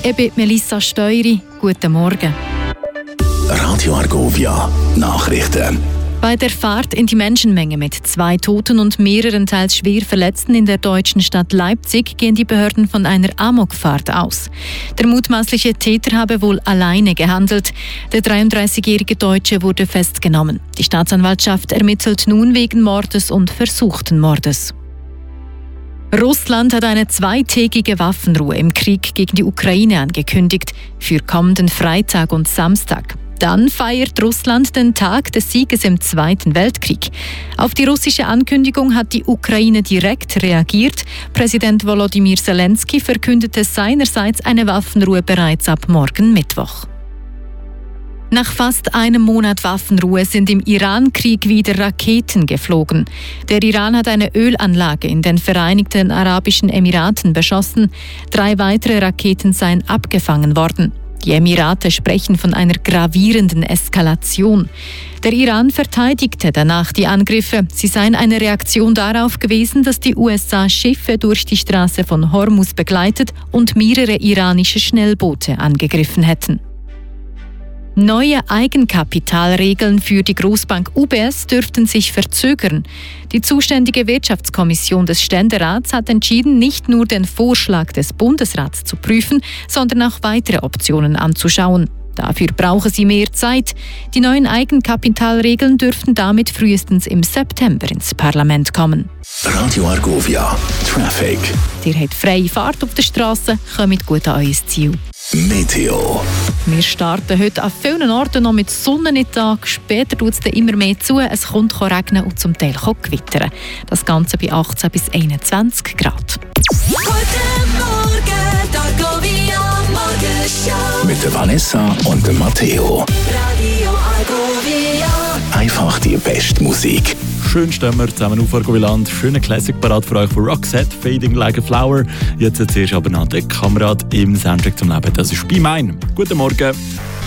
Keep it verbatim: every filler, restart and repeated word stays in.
Ich bin Melissa Steury. Guten Morgen. Radio Argovia Nachrichten. Bei der Fahrt in die Menschenmenge mit zwei Toten und mehreren teils schwer Verletzten in der deutschen Stadt Leipzig gehen die Behörden von einer Amokfahrt aus. Der mutmaßliche Täter habe wohl alleine gehandelt. Der dreiunddreißigjährige Deutsche wurde festgenommen. Die Staatsanwaltschaft ermittelt nun wegen Mordes und versuchten Mordes. Russland hat eine zweitägige Waffenruhe im Krieg gegen die Ukraine angekündigt, für kommenden Freitag und Samstag. Dann feiert Russland den Tag des Sieges im Zweiten Weltkrieg. Auf die russische Ankündigung hat die Ukraine direkt reagiert. Präsident Volodymyr Zelensky verkündete seinerseits eine Waffenruhe bereits ab morgen Mittwoch. Nach fast einem Monat Waffenruhe sind im Iran-Krieg wieder Raketen geflogen. Der Iran hat eine Ölanlage in den Vereinigten Arabischen Emiraten beschossen. Drei weitere Raketen seien abgefangen worden. Die Emirate sprechen von einer gravierenden Eskalation. Der Iran verteidigte danach die Angriffe. Sie seien eine Reaktion darauf gewesen, dass die U S A Schiffe durch die Straße von Hormuz begleitet und mehrere iranische Schnellboote angegriffen hätten. Neue Eigenkapitalregeln für die Großbank U B S dürften sich verzögern. Die zuständige Wirtschaftskommission des Ständerats hat entschieden, nicht nur den Vorschlag des Bundesrats zu prüfen, sondern auch weitere Optionen anzuschauen. Dafür brauche sie mehr Zeit. Die neuen Eigenkapitalregeln dürften damit frühestens im September ins Parlament kommen. Radio Argovia Traffic. Ihr habt freie Fahrt auf der Straße, kommt gut an euer Ziel. Meteo. Wir starten heute an vielen Orten noch mit Sonne in Tag. Später tut es dann immer mehr zu. Es kommt regnen und zum Teil gewittern. Das Ganze bei achtzehn bis einundzwanzig Grad. Guten Morgen, Argovia Morgenshow. Mit der Vanessa und dem Matteo. Radio Argovia. Einfach die beste Musik. Schön stehen wir zusammen auf Argoviland. Schöner Classic-Parat für euch von Roxette, Fading Like a Flower. Jetzt zuerst aber noch der Kamerad im Soundtrack zum Leben. Das ist «Be Mine». Guten Morgen.